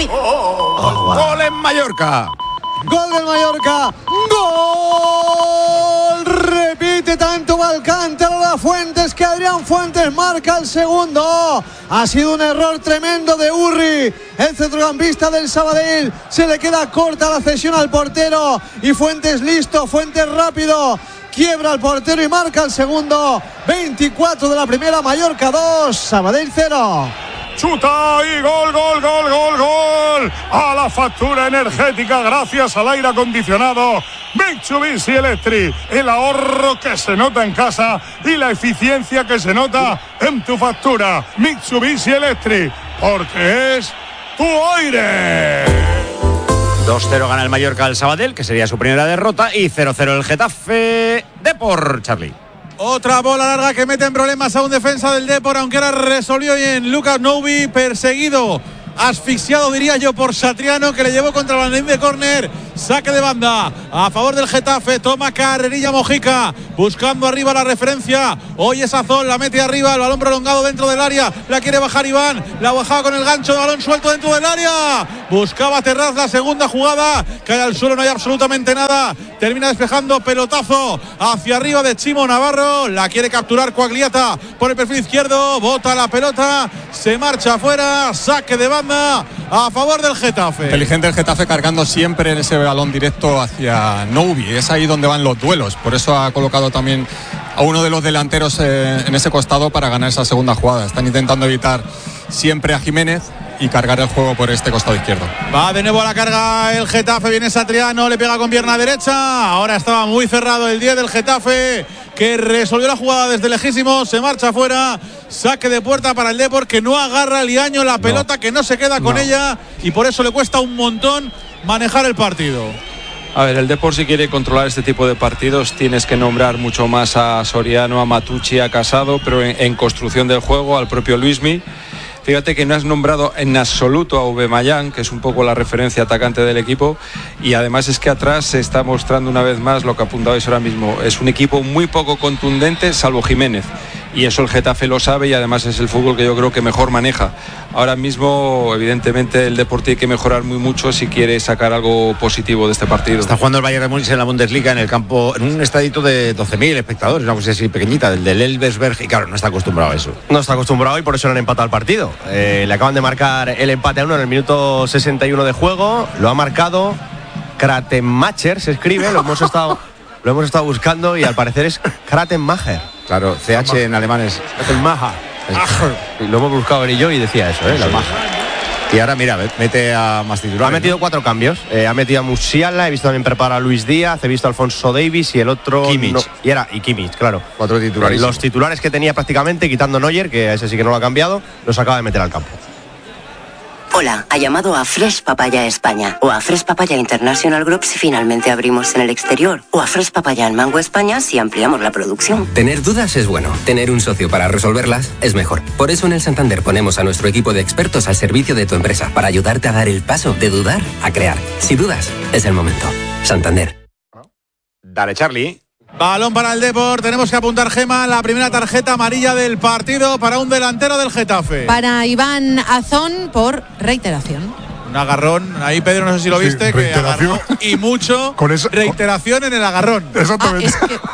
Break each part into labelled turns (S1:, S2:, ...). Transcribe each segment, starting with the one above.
S1: ¡Gol en Mallorca!
S2: ¡Gol del Mallorca! ¡Gol! Repite tanto Alcántara a Fuentes que Adrián Fuentes marca el segundo. Ha sido un error tremendo de Urri, el centrocampista del Sabadell. Se le queda corta la cesión al portero y Fuentes listo, Fuentes rápido. Quiebra al portero y marca el segundo. 24 de la primera, Mallorca 2, Sabadell 0.
S3: Chuta y gol a la factura energética gracias al aire acondicionado Mitsubishi Electric, el ahorro que se nota en casa y la eficiencia que se nota en tu factura. Mitsubishi Electric, porque es tu aire.
S1: 2-0 gana el Mallorca al Sabadell, que sería su primera derrota, y 0-0 el Getafe Depor, Charlie.
S4: Otra bola larga que mete en problemas a un defensa del Depor, aunque ahora resolvió bien Lucas Noubi, perseguido, asfixiado diría yo por Satriano, que le llevó contra la línea de córner. Saque de banda a favor del Getafe. Toma carrerilla Mojica, buscando arriba la referencia. Hoy es Azón, la mete arriba, el balón prolongado dentro del área. La quiere bajar Iván, la bajaba con el gancho de balón suelto dentro del área. Buscaba Terraz, la segunda jugada, cae al suelo, no hay absolutamente nada. Termina despejando, pelotazo hacia arriba de Chimo Navarro. La quiere capturar Coagliata por el perfil izquierdo. Bota la pelota, se marcha afuera. Saque de banda a favor del Getafe.
S5: Inteligente el Getafe, cargando siempre en ese balón directo hacia Noubi. Es ahí donde van los duelos. Por eso ha colocado también a uno de los delanteros en ese costado para ganar esa segunda jugada. Están intentando evitar siempre a Jiménez y cargar el juego por este costado izquierdo.
S4: Va de nuevo a la carga el Getafe, viene Satriano, le pega con pierna derecha. Ahora estaba muy cerrado el 10 del Getafe, que resolvió la jugada desde lejísimo, se marcha afuera. Saque de puerta para el Depor, que no agarra a Liaño la pelota, que no se queda con ella, y por eso le cuesta un montón manejar el partido.
S6: A ver, el Depor, si quiere controlar este tipo de partidos, tienes que nombrar mucho más a Soriano, a Matucci, a Casado, pero en construcción del juego, al propio Luismi. Fíjate que no has nombrado en absoluto a Aubameyang, que es un poco la referencia atacante del equipo, y además es que atrás se está mostrando una vez más lo que apuntabais ahora mismo. Es un equipo muy poco contundente, salvo Jiménez, y eso el Getafe lo sabe, y además es el fútbol que yo creo que mejor maneja. Ahora mismo, evidentemente, el Deportivo hay que mejorar muy mucho si quiere sacar algo positivo de este partido.
S1: Está jugando el Bayern de Múnich en la Bundesliga, en el campo, en un estadito de 12.000 espectadores, una cosa así pequeñita, del Elversberg, y claro, no está acostumbrado a eso.
S7: No está acostumbrado y por eso no han empatado el partido. Le acaban de marcar el empate a 1 en el minuto 61 de juego. Lo ha marcado Kratenmacher, se escribe, lo hemos estado buscando y al parecer es Kratenmacher.
S1: Claro, CH en alemán es
S7: Kratenmacher. Lo hemos buscado él y yo y decía eso, la Maja.
S1: Y ahora mira, mete a más titulares.
S7: Ha metido 4 cambios. Ha metido a Musiala, he visto también preparar a Luis Díaz, he visto a Alfonso Davies y el otro
S1: Kimmich.
S7: Y Kimmich, claro.
S1: 4 titulares.
S7: Los titulares que tenía prácticamente, quitando Neuer, que a ese sí que no lo ha cambiado, los acaba de meter al campo.
S8: Hola, ha llamado a Fresh Papaya España o a Fresh Papaya International Group si finalmente abrimos en el exterior, o a Fresh Papaya en Mango España si ampliamos la producción.
S9: Tener dudas es bueno, tener un socio para resolverlas es mejor. Por eso en el Santander ponemos a nuestro equipo de expertos al servicio de tu empresa para ayudarte a dar el paso de dudar a crear. Si dudas, es el momento. Santander.
S1: Dale, Charlie.
S4: Balón para el Depor, tenemos que apuntar, Gema, la primera tarjeta amarilla del partido para un delantero del Getafe.
S10: Para Iván Azón por reiteración.
S4: Un agarrón, ahí Pedro, no sé si lo viste, que agarró y mucho.
S3: Con eso,
S4: reiteración en el agarrón.
S3: Exactamente.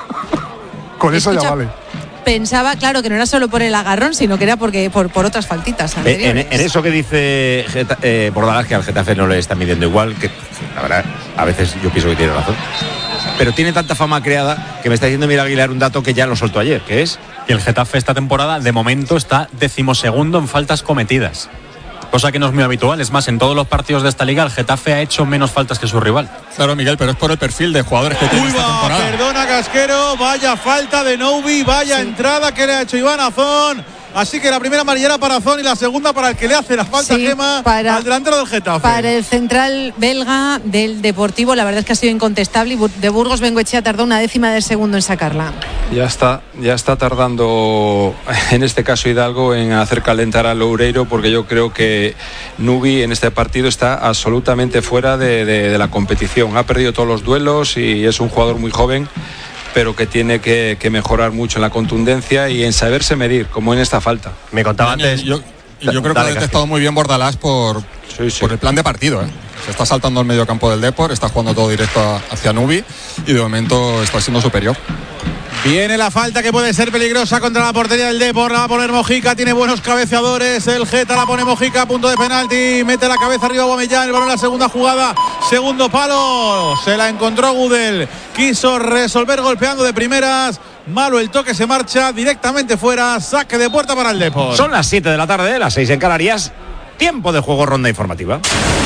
S3: Con eso ya vale.
S10: Pensaba, claro, que no era solo por el agarrón, sino que era porque por otras faltitas anteriores.
S1: En eso que dice Bordalás, que al Getafe no le está midiendo igual, que la verdad, a veces yo pienso que tiene razón. Pero tiene tanta fama creada que me está diciendo Miguel Aguilar un dato que ya lo soltó ayer, que es
S11: que el Getafe esta temporada de momento está 12º en faltas cometidas, cosa que no es muy habitual. Es más, en todos los partidos de esta liga el Getafe ha hecho menos faltas que su rival.
S5: Claro, Miguel, pero es por el perfil de jugadores que tiene esta temporada.
S4: Perdona, Casquero, vaya falta de Noubi, vaya entrada que le ha hecho Iván Azón. Así que la primera amarillera para Azón y la segunda para el que le hace la falta, Gema, al delantero del Getafe.
S10: Para el central belga del Deportivo, la verdad es que ha sido incontestable, y de Burgos Bengoechea tardó una décima de segundo en sacarla.
S6: Ya está tardando, en este caso Hidalgo, en hacer calentar a Loureiro, porque yo creo que Nubi en este partido está absolutamente fuera de la competición. Ha perdido todos los duelos y es un jugador muy joven, pero que tiene que mejorar mucho en la contundencia y en saberse medir, como en esta falta.
S7: Me contaba antes.
S5: Y yo creo que ha detectado muy bien Bordalás por el plan de partido. Se está saltando al medio campo del Depor, está jugando todo directo hacia Nubi y de momento está siendo superior.
S4: Viene la falta que puede ser peligrosa contra la portería del Depor. La va a poner Mojica, tiene buenos cabeceadores. El Geta la pone Mojica a punto de penalti. Mete la cabeza arriba Aubameyang. El balón en la segunda jugada. Segundo palo. Se la encontró Gudel. Quiso resolver golpeando de primeras. Malo el toque, se marcha directamente fuera. Saque de puerta para el Depor.
S1: Son las 7 de la tarde, las 6 en Canarias. Tiempo de juego, ronda informativa.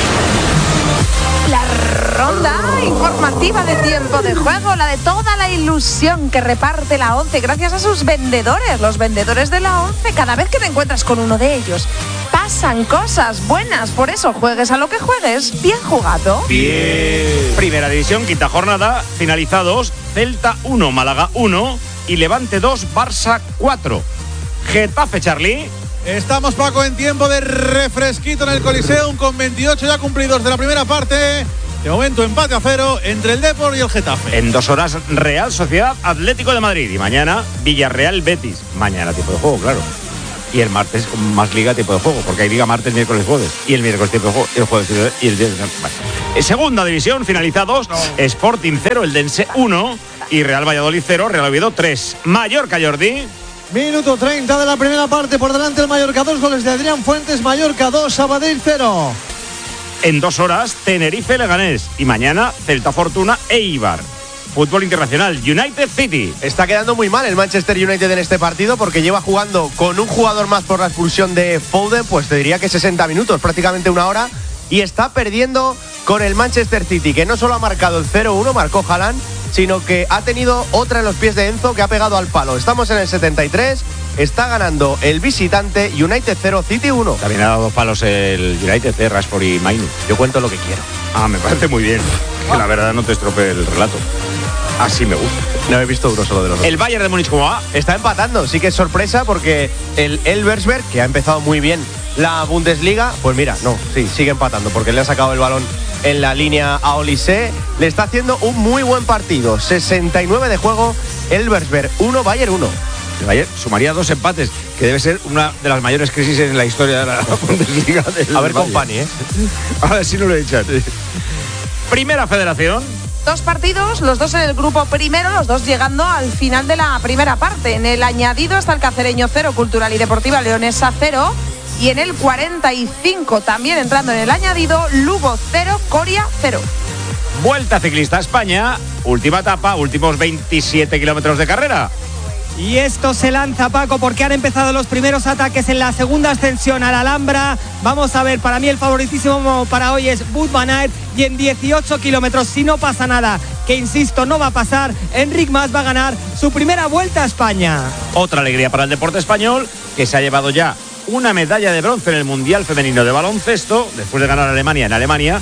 S12: La ronda informativa de tiempo de juego, la de toda la ilusión que reparte la ONCE gracias a sus vendedores, los vendedores de la ONCE. Cada vez que te encuentras con uno de ellos, pasan cosas buenas. Por eso, juegues a lo que juegues, bien jugado.
S1: Bien. Primera división, quinta jornada, finalizados: Celta 1, Málaga 1 y Levante 2, Barça 4. Getafe, Charlie.
S4: Estamos, Paco, en tiempo de refresquito en el Coliseum con 28 ya cumplidos de la primera parte. De momento empate a 0 entre el Depor y el Getafe.
S1: En 2 horas Real Sociedad Atlético de Madrid y mañana Villarreal Betis. Mañana tiempo de juego, claro. Y el martes más liga tiempo de juego, porque hay liga martes, miércoles, jueves. Y el miércoles tiempo de juego, el jueves y el viernes. Segunda división, finalizados: Sporting 0, Eldense 1 y Real Valladolid 0, Real Oviedo 3. Mallorca, Jordi.
S2: Minuto 30 de la primera parte, por delante el Mallorca, 2 goles de Adrián Fuentes, Mallorca 2, Sabadell 0.
S1: En 2 horas, Tenerife, Leganés y mañana Celta Fortuna e Eibar. Fútbol internacional, United City.
S7: Está quedando muy mal el Manchester United en este partido porque lleva jugando con un jugador más por la expulsión de Foden, pues te diría que 60 minutos, prácticamente una hora, y está perdiendo con el Manchester City, que no solo ha marcado el 0-1, marcó Haaland, sino que ha tenido otra en los pies de Enzo que ha pegado al palo. Estamos en el 73, está ganando el visitante, United 0, City 1.
S1: También ha dado 2 palos el United, Rashford y Mainu.
S7: Yo cuento lo que quiero.
S1: Me parece muy bien. Que la verdad no te estropee el relato. Así me gusta.
S7: No he visto uno solo de los dos.
S1: ¿El Bayern de Múnich cómo va?
S7: Está empatando, sí que es sorpresa porque el Elversberg, que ha empezado muy bien la Bundesliga, pues mira, sigue empatando porque le ha sacado el balón en la línea a Olise. Le está haciendo un muy buen partido. 69 de juego, Elversberg 1, Bayern 1.
S1: El Bayern sumaría 2 empates, que debe ser una de las mayores crisis en la historia de la Bundesliga.
S7: A ver, Company,
S1: A ver si no lo he echado. Primera Federación.
S12: 2 partidos, los 2 en el grupo primero, los 2 llegando al final de la primera parte. En el añadido está el Cacereño 0, Cultural y Deportiva Leonesa 0. Y en el 45, también entrando en el añadido, Lugo 0, Coria 0.
S1: Vuelta Ciclista a España, última etapa, últimos 27 kilómetros de carrera.
S13: Y esto se lanza, Paco, porque han empezado los primeros ataques en la segunda ascensión a la Alhambra. Vamos a ver, para mí el favoritísimo para hoy es Wout van Aert. Y en 18 kilómetros, si no pasa nada, que insisto, no va a pasar, Enric Mas va a ganar su primera vuelta a España.
S1: Otra alegría para el deporte español, que se ha llevado ya una medalla de bronce en el Mundial Femenino de Baloncesto, después de ganar a Alemania en Alemania,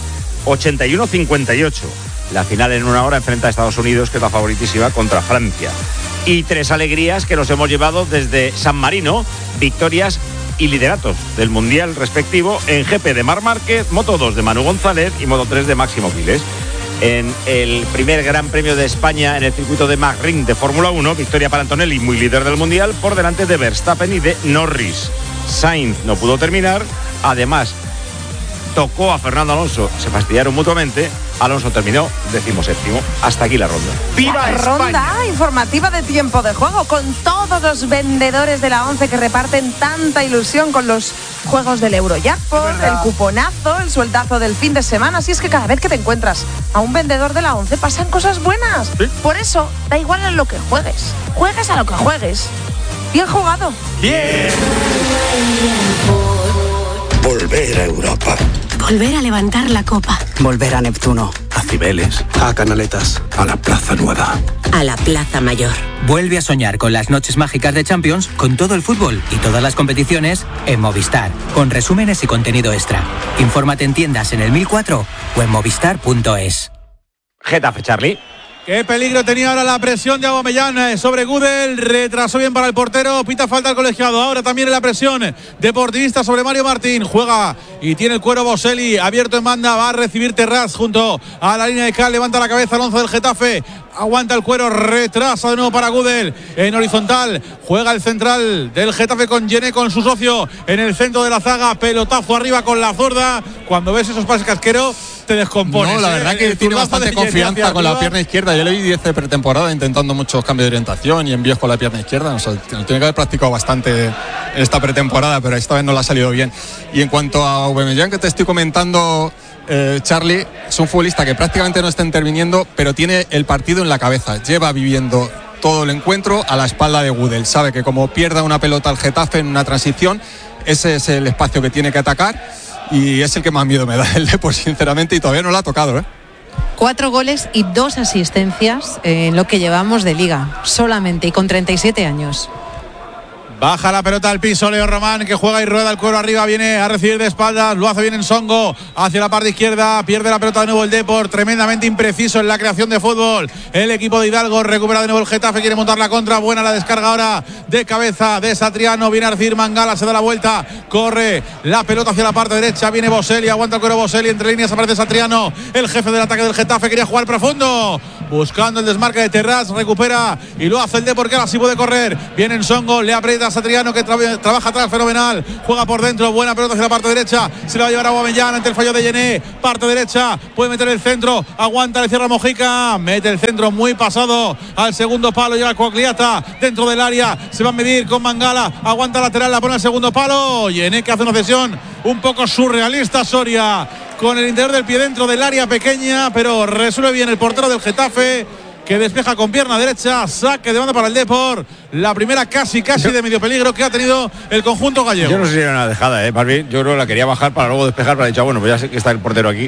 S1: 81-58. La final en 1 hora enfrenta a Estados Unidos, que es la favoritísima, contra Francia. Y 3 alegrías que nos hemos llevado desde San Marino, victorias y lideratos del Mundial respectivo en GP de Marc Márquez, Moto 2 de Manu González y Moto 3 de Máximo Quiles. En el primer Gran Premio de España en el circuito de Magrin de Fórmula 1, victoria para Antonelli, muy líder del Mundial, por delante de Verstappen y de Norris. Sainz no pudo terminar, además tocó a Fernando Alonso, se fastidiaron mutuamente. Alonso terminó 17º. Hasta aquí la ronda.
S12: ¡Viva España! Ronda informativa de tiempo de juego con todos los vendedores de la ONCE que reparten tanta ilusión con los juegos del Eurojackpot, el cuponazo, el sueldazo del fin de semana. Así es que cada vez que te encuentras a un vendedor de la ONCE pasan cosas buenas. ¿Sí? Por eso, da igual en lo que juegues. Juegues a lo que juegues. Bien jugado.
S1: Bien.
S14: Volver a Europa.
S15: Volver a levantar la copa.
S14: Volver a Neptuno. A Cibeles. A Canaletas. A la Plaza Nueva.
S15: A la Plaza Mayor.
S16: Vuelve a soñar con las noches mágicas de Champions, con todo el fútbol y todas las competiciones en Movistar, con resúmenes y contenido extra. Infórmate en tiendas en el 1004 o en movistar.es.
S1: Getafe, Charlie.
S4: Qué peligro tenía ahora la presión de Aubameyang sobre Gudel. Retrasó bien para el portero. Pita falta al colegiado. Ahora también en la presión deportivista sobre Mario Martín. Juega y tiene el cuero Boselli abierto en banda. Va a recibir Terraz junto a la línea de cal. Levanta la cabeza Alonso del Getafe aguanta el cuero, retrasa de nuevo para Gudel, en horizontal, juega el central del Getafe con Yené, con su socio, en el centro de la zaga, pelotazo arriba con la zurda. Cuando ves esos pases casqueros, te descompones.
S5: No, la verdad que tiene bastante confianza con la pierna izquierda. Yo le vi 10 de pretemporada intentando muchos cambios de orientación y envíos con la pierna izquierda. O sea, tiene que haber practicado bastante esta pretemporada, pero esta vez no le ha salido bien. Y en cuanto a Aubameyang, que te estoy comentando, Charlie, es un futbolista que prácticamente no está interviniendo, pero tiene el partido en la cabeza. Lleva viviendo todo el encuentro a la espalda de Gudel. Sabe que como pierda una pelota al Getafe en una transición, ese es el espacio que tiene que atacar. Y es el que más miedo me da el Depor, sinceramente, y todavía no lo ha tocado,
S10: 4 goles y 2 asistencias en lo que llevamos de liga, solamente, y con 37 años.
S4: Baja la pelota al piso Leo Román, que juega y rueda el cuero arriba, viene a recibir de espaldas, lo hace bien en Songo, hacia la parte izquierda, pierde la pelota de nuevo el Depor, tremendamente impreciso en la creación de fútbol. El equipo de Hidalgo recupera de nuevo el Getafe, quiere montar la contra, buena la descarga ahora de cabeza de Satriano, viene a recibir Mangala, se da la vuelta, corre la pelota hacia la parte derecha, viene Boselli, aguanta el cuero Boselli, entre líneas aparece Satriano, el jefe del ataque del Getafe, quería jugar profundo, buscando el desmarque de Terrats, recupera y lo hace el Depor, que ahora sí puede correr, viene en Songo, le aprieta Satriano, que trabaja atrás fenomenal, juega por dentro, buena pelota hacia la parte derecha, se la va a llevar a Aubameyang ante el fallo de Yené, parte derecha, puede meter el centro, aguanta, le cierra Mojica, mete el centro muy pasado al segundo palo, llega Coagliata dentro del área, se va a medir con Mangala, aguanta lateral, la pone al segundo palo, Yené, que hace una cesión un poco surrealista, Soria con el interior del pie dentro del área pequeña, pero resuelve bien el portero del Getafe, que despeja con pierna derecha, saque de banda para el Depor, la primera casi de medio peligro que ha tenido el conjunto gallego.
S1: Yo no sé si era una dejada, más bien yo creo que la quería bajar para luego despejar, para decir, bueno, pues ya sé que está el portero aquí.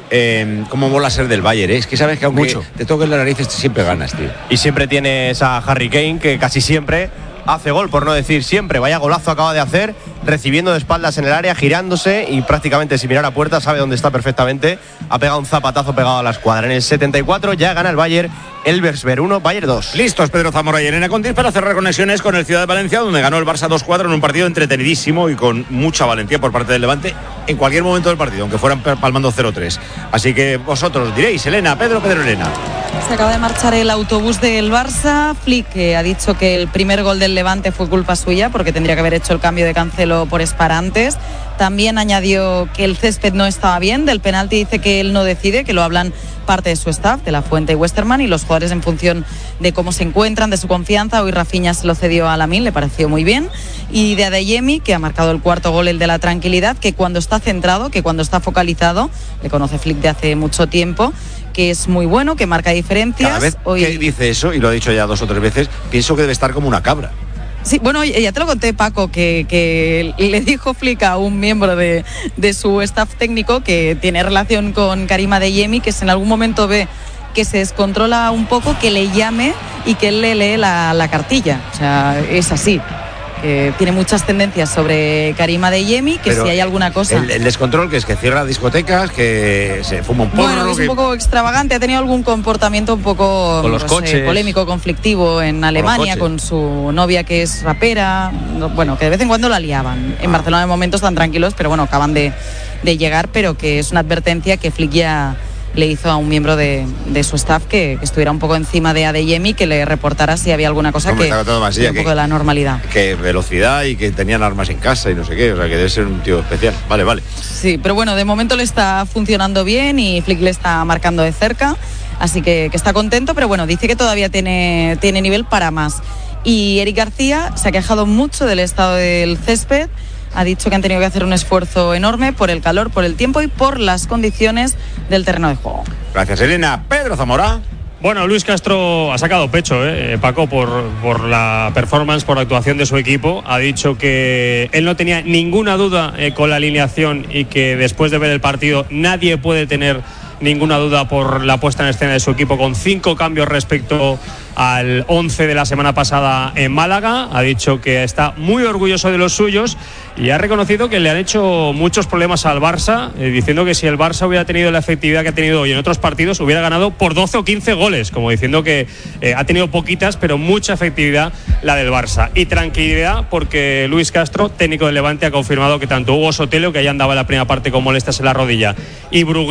S1: Cómo mola ser del Bayern, es que sabes que aunque te toques la nariz siempre ganas, tío.
S7: Y siempre tienes a Harry Kane, que casi siempre hace gol, por no decir siempre. Vaya golazo acaba de hacer, recibiendo de espaldas en el área, girándose y prácticamente sin mirar a puerta, sabe dónde está perfectamente. Ha pegado un zapatazo pegado a la escuadra. En el 74 ya gana el Bayern, Elversberg 1, Bayern 2.
S1: Listos Pedro Zamora y Elena Contis para cerrar conexiones con el Ciudad de Valencia, donde ganó el Barça 2-4 en un partido entretenidísimo y con mucha valentía por parte del Levante en cualquier momento del partido, aunque fueran palmando 0-3. Así que vosotros diréis, Elena, Pedro, Elena.
S17: Se acaba de marchar el autobús del Barça. Flick ha dicho que el primer gol del Levante fue culpa suya, porque tendría que haber hecho el cambio de Cancelo por Spar antes. También añadió que el césped no estaba bien. Del penalti dice que él no decide, que lo hablan parte de su staff, de La Fuente y Westerman, y los jugadores en función de cómo se encuentran, de su confianza. Hoy Rafinha se lo cedió a Lamine, le pareció muy bien. Y de Adeyemi, que ha marcado el cuarto gol, el de la tranquilidad, que cuando está centrado, que cuando está focalizado, le conoce Flick de hace mucho tiempo, que es muy bueno, que marca diferencias.
S1: Cada vez que dice eso, y lo ha dicho ya 2 o 3 veces, pienso que debe estar como una cabra.
S17: Sí, bueno, ya te lo conté, Paco, que le dijo Flick a un miembro de su staff técnico que tiene relación con Karim Adeyemi, que si en algún momento ve que se descontrola un poco, que le llame y que él le lee la cartilla. O sea, es así. Tiene muchas tendencias sobre Karim Adeyemi, que pero si hay alguna cosa.
S1: El descontrol, que es que cierra discotecas, que se fuma un porro.
S17: Bueno, es un poco extravagante, ha tenido algún comportamiento un poco
S7: con los coches,
S17: polémico, conflictivo en Alemania, con su novia que es rapera. Bueno, que de vez en cuando la liaban. En Barcelona de momento están tranquilos, pero bueno, acaban de llegar, pero que es una advertencia que Flick ya le hizo a un miembro de su staff que estuviera un poco encima de Adeyemi, que le reportara si había alguna cosa que un poco de la normalidad.
S1: Que velocidad y que tenían armas en casa y no sé qué, o sea que debe ser un tío especial. Vale.
S17: Sí, pero bueno, de momento le está funcionando bien y Flick le está marcando de cerca, así que está contento, pero bueno, dice que todavía tiene nivel para más. Y Eric García se ha quejado mucho del estado del césped. Ha dicho que han tenido que hacer un esfuerzo enorme por el calor, por el tiempo y por las condiciones del terreno de juego.
S1: Gracias, Elena. Pedro Zamora.
S18: Bueno, Luis Castro ha sacado pecho, Paco, por la performance, por la actuación de su equipo. Ha dicho que él no tenía ninguna duda con la alineación y que después de ver el partido nadie puede tener ninguna duda por la puesta en escena de su equipo, con 5 cambios respecto al 11 de la semana pasada en Málaga. Ha dicho que está muy orgulloso de los suyos y ha reconocido que le han hecho muchos problemas al Barça, diciendo que si el Barça hubiera tenido la efectividad que ha tenido hoy en otros partidos, hubiera ganado por 12 o 15 goles, como diciendo que ha tenido poquitas pero mucha efectividad la del Barça. Y tranquilidad porque Luis Castro, técnico del Levante, ha confirmado que tanto Hugo Sotelo, que ya andaba en la primera parte con molestias en la rodilla, y Brugué,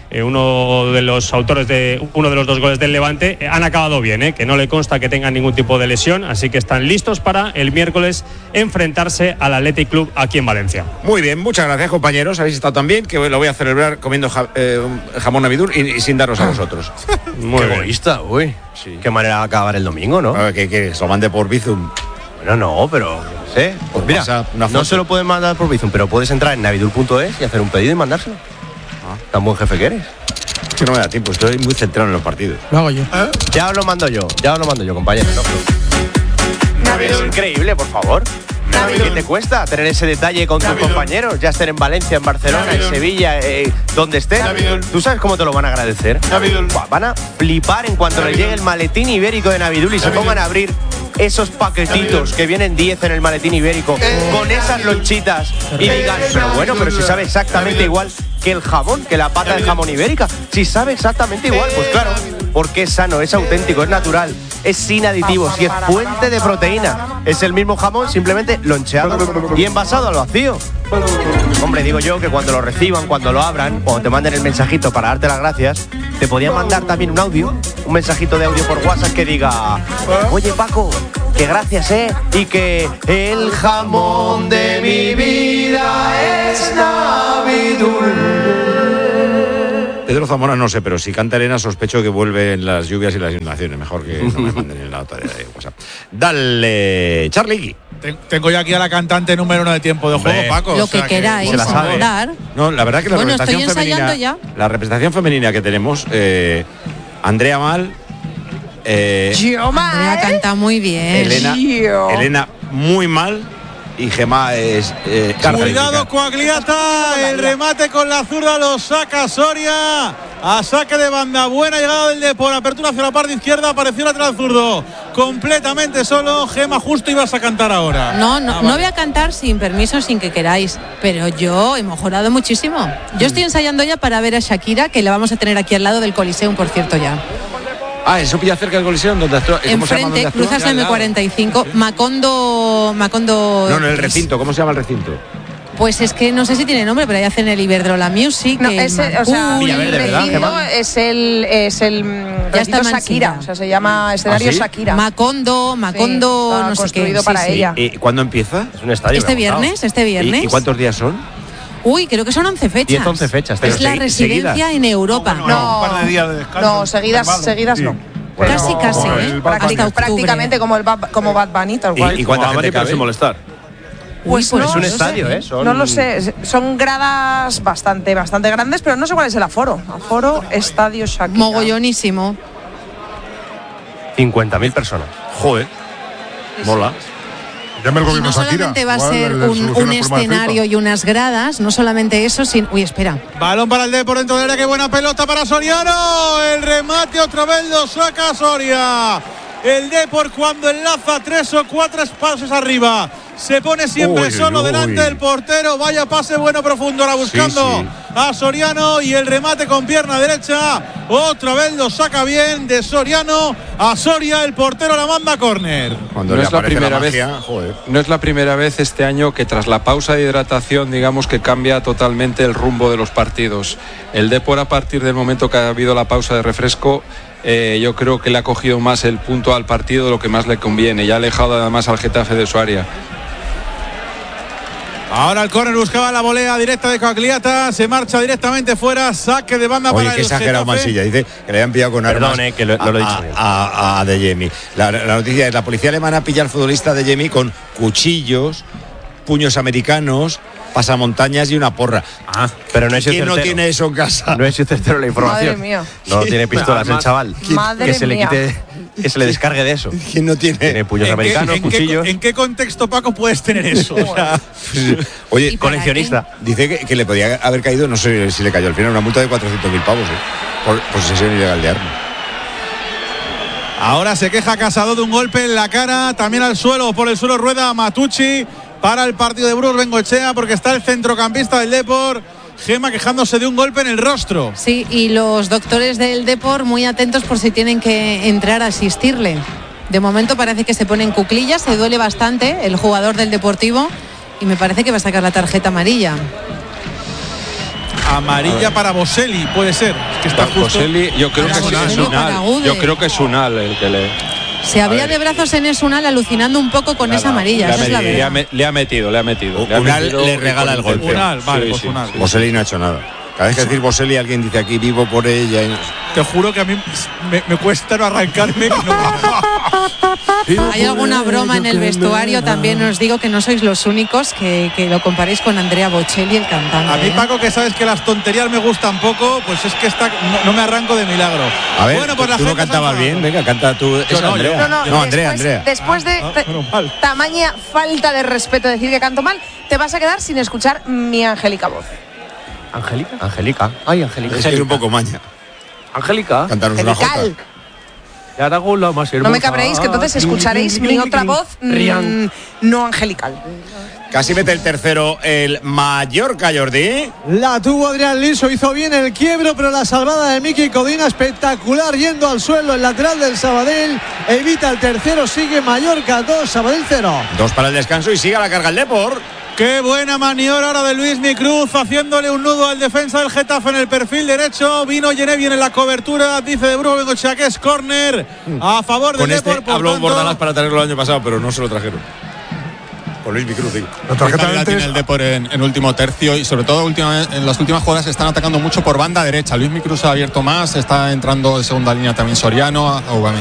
S18: uno de los autores de uno de los 2 goles del Levante, han acabado bien, que no le consta que tengan ningún tipo de lesión, así que están listos para el miércoles enfrentarse al Athletic Club aquí en Valencia.
S1: Muy bien, muchas gracias, compañeros, habéis estado tan bien que lo voy a celebrar comiendo jamón Navidur y sin daros a vosotros.
S7: Muy egoísta, uy. Sí. Qué manera de acabar el domingo, ¿no?
S1: Que se lo mande por Bizum.
S7: Bueno, no, pero no sé. Pues mira, no se lo pueden mandar por Bizum, pero puedes entrar en navidur.es y hacer un pedido y mandárselo. Tan buen jefe que eres.
S1: Es que no me da tiempo, estoy muy centrado en los partidos.
S13: Lo hago yo.
S7: Ya os lo mando yo, compañero. Es increíble, por favor. ¿Qué te cuesta tener ese detalle con tus compañeros? Ya estén en Valencia, en Barcelona, en Sevilla, donde estén. ¿Tú sabes cómo te lo van a agradecer? Van a flipar en cuanto les llegue el maletín ibérico de Navidul y se pongan a abrir esos paquetitos que vienen 10 en el maletín ibérico con esas lonchitas y digan, pero si sabe exactamente igual que el jamón, que la pata de jamón ibérica. Si sabe exactamente igual, pues claro, porque es sano, es auténtico, es natural, es sin aditivos y es fuente de proteína. Es el mismo jamón, simplemente loncheado y envasado al vacío. Hombre, digo yo que cuando lo reciban, cuando lo abran, cuando te manden el mensajito para darte las gracias, te podían mandar también un mensajito de audio por WhatsApp que diga: oye, Paco, que gracias, y que el jamón de mi vida es Navidul.
S1: Pedro Zamora no sé, pero si canta Elena sospecho que vuelven las lluvias y las inundaciones. Mejor que no me manden en la nota de WhatsApp. Dale, Charlie.
S4: Tengo ya aquí a la cantante número 1 de tiempo de juego, Paco.
S10: Lo que queráis, hablar.
S1: No, la verdad que la representación
S10: estoy ensayando
S1: femenina,
S10: ya.
S1: la representación femenina que tenemos, Andrea Mal,
S10: Andrea canta muy bien.
S1: Elena muy mal. Y Gemma es
S4: cuidado, Coagliata, el remate con la zurda lo saca Soria, a saque de banda, buena llegada del Depor, apertura hacia la parte izquierda, apareció el lateral zurdo completamente solo. Gemma justo ibas a cantar ahora.
S10: No voy a cantar sin permiso, sin que queráis, pero yo he mejorado muchísimo. Yo estoy ensayando ya para ver a Shakira, que la vamos a tener aquí al lado del Coliseum, por cierto, ya.
S1: Eso pilla cerca del Coliseum, donde
S10: enfrente, cruzas la M45, Macondo.
S1: No, el recinto, ¿cómo se llama el recinto?
S10: Pues es que no sé si tiene nombre, pero ahí hacen el Iberdrola Music.
S12: No, Villaverde, ¿verdad? Es el recinto Shakira, o sea, se llama escenario Shakira.
S10: Macondo,
S12: sí,
S10: no sé
S12: construido
S10: qué.
S12: para ella.
S1: ¿Y cuándo empieza?
S7: Es un estadio.
S10: Este viernes.
S1: ¿Y cuántos días son?
S10: Uy, creo que son 11 fechas.
S7: 10-11 fechas.
S10: Es la residencia seguidas en Europa.
S3: Un par de días de descanso.
S12: No, seguidas no.
S10: Bueno, casi,
S12: prácticamente como Bad Bunny, tal cual.
S1: ¿Y cuánta gente cabe?
S7: Sin molestar?
S12: Pues
S7: no, es un estadio,
S12: no lo sé. Son gradas bastante grandes, pero no sé cuál es el aforo. Aforo, estadio Shakira.
S10: Mogollonísimo.
S7: 50.000 personas.
S1: Joder, mola.
S10: No solamente va a ser un escenario y unas gradas, no solamente eso, Uy, espera.
S4: Balón para el Depor dentro del área, qué buena pelota para Soriano. El remate otra vez lo saca Soria. El Depor cuando enlaza 3 o 4 pases arriba se pone siempre solo delante del portero. Vaya pase bueno profundo ahora buscando a Soriano y el remate con pierna derecha. Otra vez lo saca bien de Soriano a Soria. El portero la manda a córner.
S6: No es la primera vez. No es la primera vez este año que tras la pausa de hidratación, digamos que cambia totalmente el rumbo de los partidos. El Depor, a partir del momento que ha habido la pausa de refresco, yo creo que le ha cogido más el punto al partido de lo que más le conviene y ha alejado además al Getafe de su área.
S4: Ahora el córner buscaba la volea directa de Coagliata, se marcha directamente fuera, saque de banda para el Getafe.
S1: Oye, que exagerado Mansilla, dice que le habían pillado con armas.
S7: Perdón, que lo he dicho
S1: a De Jemi. La noticia es: la policía alemana pilla al futbolista De Jemi con cuchillos, puños americanos, pasamontañas y una porra.
S7: Pero no es
S1: ¿Quién no tiene eso en casa?
S7: No es certero la información.
S12: Madre mía.
S7: No tiene pistolas el chaval.
S12: Madre
S7: que se le
S12: mía.
S7: quite, que se le descargue de eso.
S1: ¿Quién no tiene?
S7: Tiene puños americanos, cuchillos.
S4: ¿En qué contexto, Paco, puedes tener eso? O sea,
S1: oye,
S7: coleccionista.
S1: Dice que le podía haber caído, no sé si le cayó al final, una multa de 400.000 pavos por posesión ilegal de arma.
S4: Ahora se queja Casado de un golpe en la cara, también al suelo, por el suelo rueda Matucci para el partido de Burgos Bengoechea, porque está el centrocampista del Depor, Gemma, quejándose de un golpe en el rostro.
S10: Sí, y los doctores del Depor muy atentos por si tienen que entrar a asistirle. De momento parece que se pone en cuclillas, se duele bastante el jugador del Deportivo y me parece que va a sacar la tarjeta amarilla.
S4: Amarilla para Boselli, puede ser. Que está justo.
S6: Boselli, yo creo que es Unal. Yo creo que es Unal el que le.
S10: Se abría de brazos en Esunal alucinando un poco con esa amarilla. Esa es la verdad.
S6: Le ha metido.
S1: Unal le regala el golpe.
S4: Unal, vale, pues Unal.
S1: Boselli no ha hecho nada. Cada vez que decir Boselli, alguien dice aquí vivo por ella.
S4: Te juro que a mí me cuesta no arrancarme.
S10: Hay alguna broma en el vestuario, también os digo que no sois los únicos que lo comparéis con Andrea Bocelli, el cantante.
S4: A mí, Paco, que sabes que las tonterías me gustan poco, pues es que no me arranco de milagro.
S1: A ver, bueno, pues tú no cantabas bien, venga, canta tú.
S12: No, Andrea. Después de tamaña falta de respeto decir que canto mal, te vas a quedar sin escuchar mi angélica voz.
S7: Angélica. Ay, Angélica.
S1: Es que hay un poco maña.
S7: Angélica.
S1: Cantarnos una jota.
S12: No me cabréis, que entonces escucharéis mi otra voz no angelical.
S1: Casi mete el tercero el Mallorca, Jordi.
S2: La tuvo Adrián Liso, hizo bien el quiebro, pero la salvada de Miki Codina espectacular, yendo al suelo el lateral del Sabadell. Evita el tercero, sigue Mallorca 2, Sabadell 0.
S1: 2 para el descanso y sigue a la carga el Depor.
S4: Qué buena maniobra ahora de Luismi Cruz, haciéndole un nudo al defensa del Getafe en el perfil derecho. Vino Genevieve en la cobertura, dice de Bruno Bengochea que es córner a favor del Depor.
S1: Habló Bordalás para traerlo el año pasado, pero no se lo trajeron. Con Luismi Cruz, digo.
S5: Tiene el Depor en último tercio y sobre todo en las últimas jugadas están atacando mucho por banda derecha. Luismi Cruz ha abierto más, está entrando de segunda línea también Soriano.